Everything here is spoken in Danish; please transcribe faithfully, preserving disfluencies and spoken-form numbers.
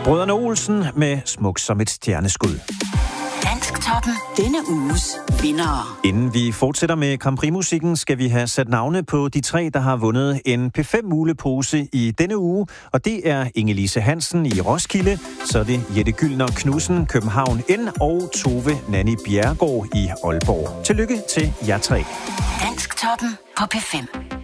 Brødrene Olsen med Smuk som et stjerneskud. Dansktoppen. Denne uges vindere. Inden vi fortsætter med Grand Prix-musikken, skal vi have sat navne på de tre, der har vundet en P fem mulepose i denne uge. Og det er Inge-Lise Hansen i Roskilde, så er det Jette Gyldner Knudsen, København N og Tove Nanny Bjerregaard i Aalborg. Tillykke til jer tre. Dansktoppen på P fem.